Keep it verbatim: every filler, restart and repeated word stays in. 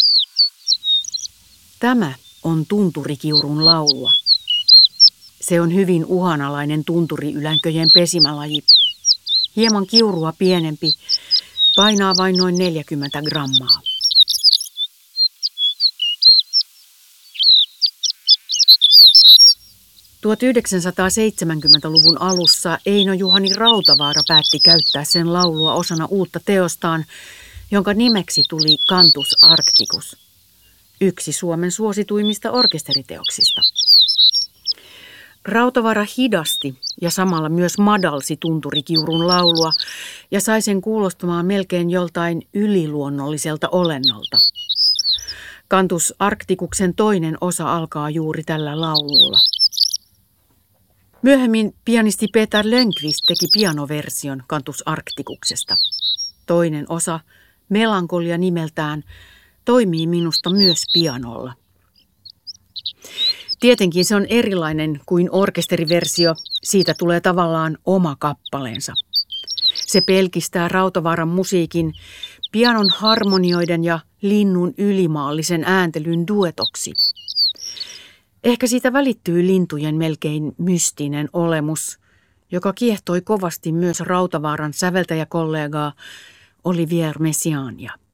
Tämä on tunturikiurun laulua. Se on hyvin uhanalainen tunturiylänkköjen pesimälaji. Hieman kiurua pienempi, painaa vain noin neljäkymmentä grammaa. tuhatyhdeksänsataaseitsemänkymmentäluvun alussa Eino Juhani Rautavaara päätti käyttää sen laulua osana uutta teostaan, jonka nimeksi tuli Cantus Arcticus, yksi Suomen suosituimmista orkesteriteoksista. Rautavaara hidasti ja samalla myös madalsi tunturikiurun laulua ja sai sen kuulostamaan melkein joltain yliluonnolliselta olennolta. Cantus Arcticuksen toinen osa alkaa juuri tällä laululla. Myöhemmin pianisti Peter Lönnqvist teki pianoversion Cantus Arcticuksesta. Toinen osa, Melankolia nimeltään, toimii minusta myös pianolla. Tietenkin se on erilainen kuin orkesteriversio, siitä tulee tavallaan oma kappaleensa. Se pelkistää Rautavaaran musiikin pianon harmonioiden ja linnun ylimaallisen ääntelyn duetoksi. Ehkä siitä välittyy lintujen melkein mystinen olemus, joka kiehtoi kovasti myös Rautavaaran säveltäjäkollegaa Olivier Messiaania.